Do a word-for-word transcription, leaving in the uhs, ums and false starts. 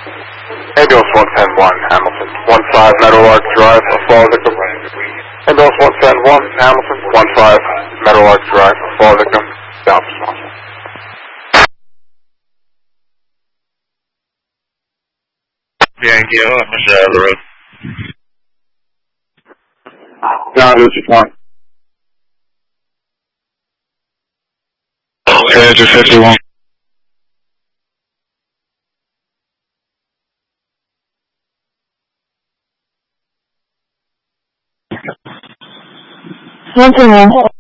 Ambulance one ten one, Hamilton. one five Meadowlark Drive, a fall victim. Ambulance one ten one, Hamilton. one five Meadowlark Drive, a fall victim. Down responsible. Yankee, I'm on the side of the road. Down to one. Edge fifty-one. One two one.